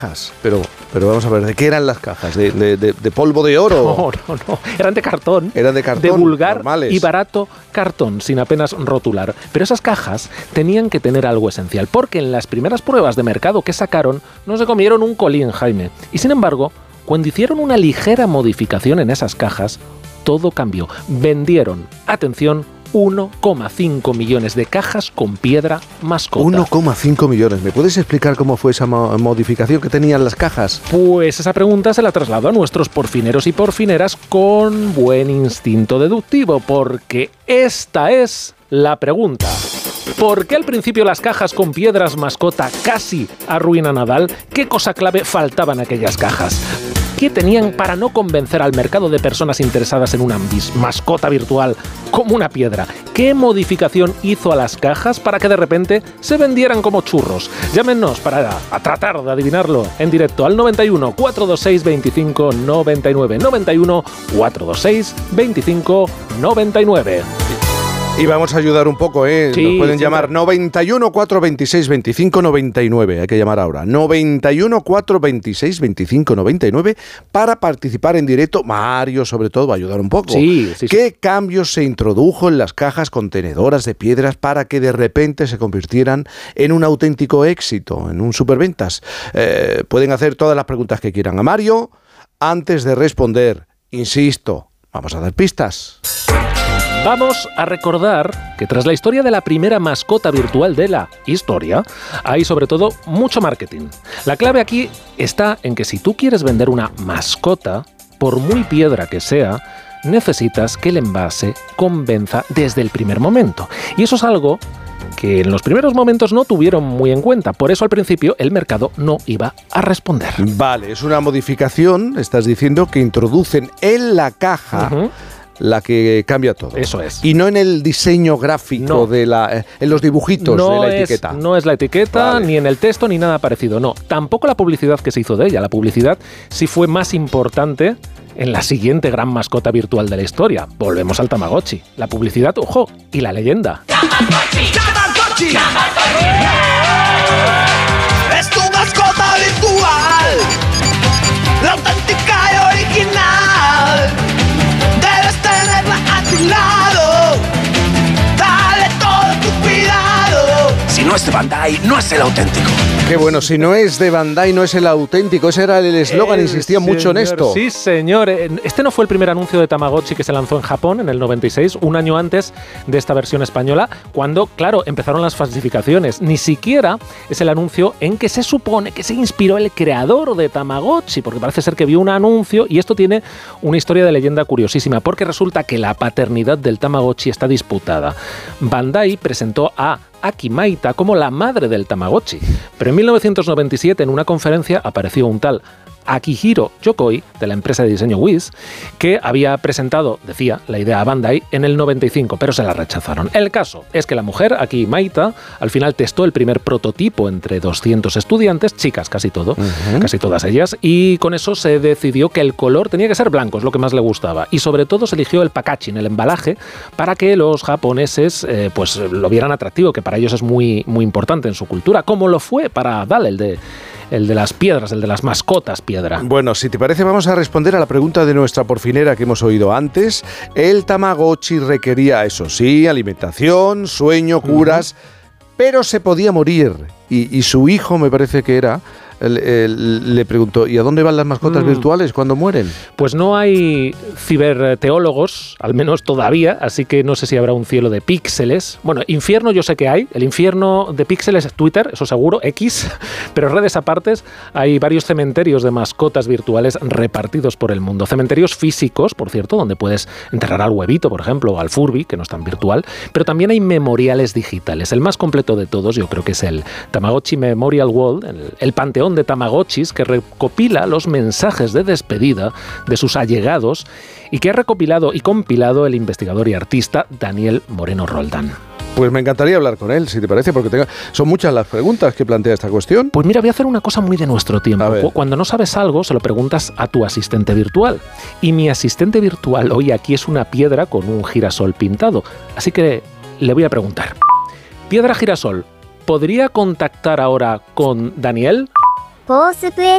Pero vamos a ver, ¿de qué eran las cajas? ¿De polvo de oro? No. Eran de cartón. Eran de cartón. De vulgar normales. Y barato cartón, sin apenas rotular. Pero esas cajas tenían que tener algo esencial, porque en las primeras pruebas de mercado que sacaron, no se comieron un colín, Jaime. Y sin embargo, cuando hicieron una ligera modificación en esas cajas, todo cambió. Vendieron, atención, 1,5 millones de cajas con piedra mascota. 1,5 millones. ¿Me puedes explicar cómo fue esa modificación que tenían las cajas? Pues esa pregunta se la traslado a nuestros porfineros y porfineras con buen instinto deductivo, porque esta es la pregunta. ¿Por qué al principio las cajas con piedras mascota casi arruinan a Nadal? ¿Qué cosa clave faltaba en aquellas cajas? ¿Qué tenían para no convencer al mercado de personas interesadas en una mascota virtual como una piedra? ¿Qué modificación hizo a las cajas para que de repente se vendieran como churros? Llámenos para tratar de adivinarlo en directo al 91 426 25 99 91 426 25 99. Y vamos a ayudar un poco, ¿eh? Sí, nos pueden llamar sí, 91 426 25 99. Hay que llamar ahora. 91 426 25 99 para participar en directo. Mario, sobre todo, va a ayudar un poco. Sí. ¿Qué cambios se introdujo en las cajas contenedoras de piedras para que de repente se convirtieran en un auténtico éxito, en un superventas? Pueden hacer todas las preguntas que quieran a Mario. Antes de responder, insisto, vamos a dar pistas. Vamos a recordar que tras la historia de la primera mascota virtual de la historia, hay sobre todo mucho marketing. La clave aquí está en que si tú quieres vender una mascota, por muy piedra que sea, necesitas que el envase convenza desde el primer momento. Y eso es algo que en los primeros momentos no tuvieron muy en cuenta. Por eso al principio el mercado no iba a responder. Vale, es una modificación, estás diciendo, que introducen en la caja... la que cambia todo. Eso es. Y no en el diseño gráfico, en los dibujitos de la etiqueta. No es la etiqueta, vale, ni en el texto, ni nada parecido. No, tampoco la publicidad que se hizo de ella. La publicidad sí fue más importante en la siguiente gran mascota virtual de la historia. Volvemos al Tamagotchi. La publicidad, ojo, y la leyenda. ¡Tamagotchi! ¡Tamagotchi! ¡Tamagotchi! ¡Es tu mascota virtual! ¡La auténtica y original! Tenerla a tu lado, dale todo tu cuidado. Si no es de Bandai, no es el auténtico. Qué bueno, si no es de Bandai, no es el auténtico. Ese era el eslogan, insistía mucho en esto. Sí, señor. Este no fue el primer anuncio de Tamagotchi que se lanzó en Japón en el 96, un año antes de esta versión española, cuando, claro, empezaron las falsificaciones. Ni siquiera es el anuncio en que se supone que se inspiró el creador de Tamagotchi, porque parece ser que vio un anuncio, y esto tiene una historia de leyenda curiosísima, porque resulta que la paternidad del Tamagotchi está disputada. Bandai presentó a Aki Maita como la madre del Tamagotchi, pero en 1997 en una conferencia apareció un tal Akihiro Yokoi, de la empresa de diseño Wiz, que había presentado, decía, la idea a Bandai en el 95, pero se la rechazaron. El caso es que la mujer, Aki Maita, al final testó el primer prototipo entre 200 estudiantes, chicas casi todo, casi todas ellas, y con eso se decidió que el color tenía que ser blanco, es lo que más le gustaba, y sobre todo se eligió el packaging, el embalaje, para que los japoneses pues lo vieran atractivo, que para ellos es muy, muy importante en su cultura, como lo fue para Dal, el de las piedras, el de las mascotas piedra. Bueno, si te parece, vamos a responder a la pregunta de nuestra porfinera que hemos oído antes. El Tamagotchi requería, eso sí, alimentación, sueño, curas, pero se podía morir. Y su hijo, me parece que era, le preguntó, ¿y a dónde van las mascotas virtuales cuando mueren? Pues no hay ciberteólogos, al menos todavía, así que no sé si habrá un cielo de píxeles. Bueno, infierno yo sé que hay, el infierno de píxeles es Twitter, eso seguro, X, pero redes aparte hay varios cementerios de mascotas virtuales repartidos por el mundo. Cementerios físicos, por cierto, donde puedes enterrar al huevito, por ejemplo, o al Furby, que no es tan virtual, pero también hay memoriales digitales. El más completo de todos yo creo que es el Tamagotchi Memorial Wall, el panteón de Tamagotchis, que recopila los mensajes de despedida de sus allegados y que ha recopilado y compilado el investigador y artista Daniel Moreno Roldán. Pues me encantaría hablar con él, si te parece, porque son muchas las preguntas que plantea esta cuestión. Pues mira, voy a hacer una cosa muy de nuestro tiempo. Cuando no sabes algo, se lo preguntas a tu asistente virtual. Y mi asistente virtual hoy aquí es una piedra con un girasol pintado. Así que le voy a preguntar. Piedra girasol, ¿podría contactar ahora con Daniel?